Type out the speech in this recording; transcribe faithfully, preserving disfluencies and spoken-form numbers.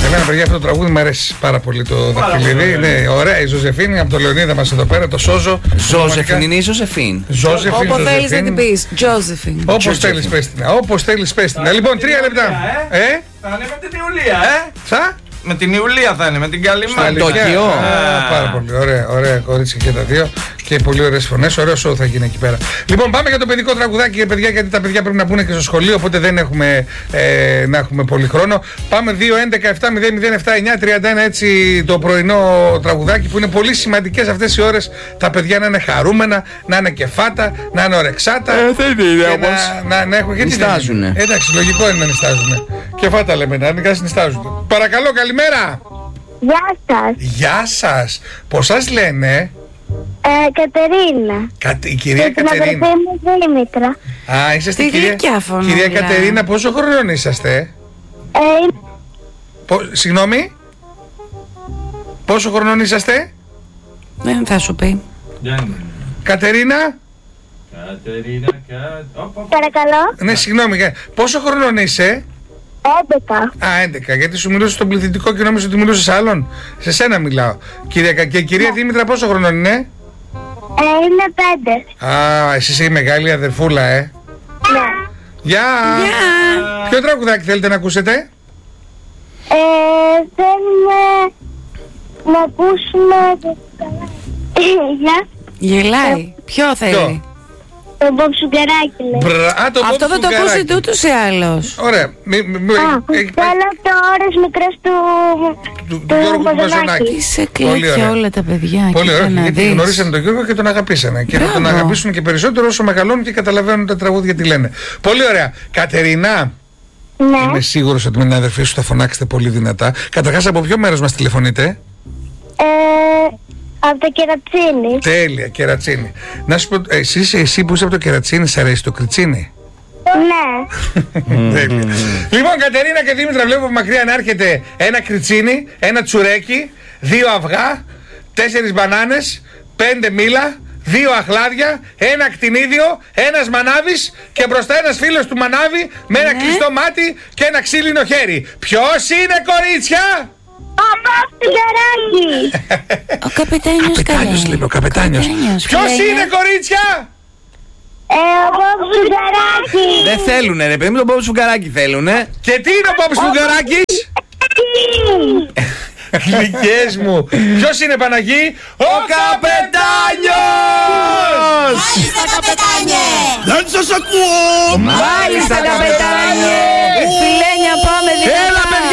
Εμένα, παιδιά, αυτό το τραγούδι μου αρέσει πάρα πολύ, το Δαχτυλίδι. Είναι ωραία η Ζωζεφίνη από το Λεωνίδα μας εδώ πέρα, το Σόζο. Ζωζεφίν είναι η Ζωζεφίν. Ζωζεφίν. Όπως θέλεις να την πεις. Τζόζεφιν. Όπως θέλεις πες την. Όπως θέλεις πες την. Λοιπόν, τρία λεπτά. Ε, θα είναι με την Ιουλία, ε. Θα. Με την Ιουλία θα είναι, με την καλή Στο μάνα. Τόκιο. Πάρα πολύ ωραία, ωραία κορίτσια και τα δύο. Και πολύ ωραίες φωνές. Ωραίο σοου θα γίνει εκεί πέρα. Λοιπόν, πάμε για το παιδικό τραγουδάκι, παιδιά, γιατί τα παιδιά πρέπει να μπουν και στο σχολείο. Οπότε δεν έχουμε ε, να έχουμε πολύ χρόνο. Πάμε δύο έντεκα επτά μηδέν μηδέν επτά εννιά τριάντα ένα, έτσι το πρωινό τραγουδάκι που είναι πολύ σημαντικές αυτές οι ώρες. Τα παιδιά να είναι χαρούμενα, να είναι κεφάτα, να είναι ορεξάτα. Ε, δεν είναι όμως. Να, να, να έχουν. Γιατί νιστάζουνε. Εντάξει, λογικό είναι να νιστάζουνε. Κεφάτα λέμε, να είναι νιστάζουνε. Παρακαλώ, καλημέρα. Γεια σας. Γεια σας. Πώς σας λένε? Ε, Κατερίνα. Κα, η κυρία Και την Κατερίνα. αδερφή μου Δήμητρα. Α, είσαστε Τι κυρία, γλυκιά φωνούλα. κυρία Κατερίνα, πόσο χρονών είσαστε? Ε, είμαι Πο, συγγνώμη. Πόσο χρονών είσαστε? Δεν θα σου πει. Κατερίνα. Κατερίνα, Κατερίνα. παρακαλώ. Ναι, συγγνώμη. κα- Πόσο χρονών είσαι? έντεκα. Α, έντεκα. Γιατί σου μιλούσα στον πληθυντικό και νόμιζα ότι μιλούσε άλλον. Σε σένα μιλάω. Κυρία, Κα- και η κυρία Δήμητρα πόσο χρονών είναι? Ε, είναι πέντε. Α, εσύ είσαι η μεγάλη αδερφούλα, ε. Ναι. Γεια. Γεια. Ποιο τραγουδάκι θέλετε να ακούσετε? Ε, θέλουμε να ακούσουμε... Γεια. Γελάει. Ποιο θέλει? Το μποψουγκεράκι λέει. Μπρα, α, το Αυτό Bob δεν το Φουγκαράκι. ακούσετε ούτως ή άλλως. Ωραία. Μη, μη, μη, Α, έχει πάει- θέλω το ώρες μικρές του... του, του Γιώργου του Μαζονάκη. Τι σε Πολύ κλέφτια ωραία. όλα τα παιδιά. Πολύ κοίτα ωραία. να Γιατί δεις. γνωρίσανε τον Γιώργο και τον αγαπήσανε. Και θα τον Μπράβο. αγαπήσουν και περισσότερο όσο μεγαλώνουν και καταλαβαίνουν τα τραγούδια τι λένε. Πολύ ωραία. Κατερίνα, Ναι. είμαι σίγουρος ότι με την αδερφή σου θα φωνάξετε πολύ δυνατά. Καταρχάς, από ποιο μέρος μας τηλεφωνείτε? Ε, από το Κερατσίνι. Τέλεια, Κερατσίνη. Να σου πω, εσύ, εσύ που είσαι από το Κερατσίνη, σ' αρέσει το κριτσίνι? Ναι. Τέλεια. Λοιπόν, Κατερίνα και Δήμητρα, βλέπω από μακριά να έρχεται ένα κριτσίνι, ένα τσουρέκι, δύο αυγά, τέσσερις μπανάνες, πέντε μήλα, δύο αχλάδια, ένα κτηνίδιο, ένας μανάβης και μπροστά ένας φίλος του μανάβη με ένα Ναι. κλειστό μάτι και ένα ξύλινο χέρι. Ποιος είναι, κορίτσια? Ο μποψουγκεράκι. Ο καπετάνιος Καπετάνιος, καλέ. λέει ο καπετάνιος. Καπετάνιος, Ποιος φίλε. είναι, κορίτσια? Ε, ο μποψουγκεράκι. Δεν θέλουνε, ρε παιδί μου, τον Μπόμπ Σφουγγαράκι θέλουνε. Και τι είναι ο Μπόμπης Φουγκαράκης? Γλυκές μου. Ποιος είναι, Παναγί? Ο καπετάνιος! Μάλιστα, καπετάνιε! Δεν σας ακούω! Μάλιστα, καπετάνιε! Φιλένια, πάμε Έλα, δυνατά!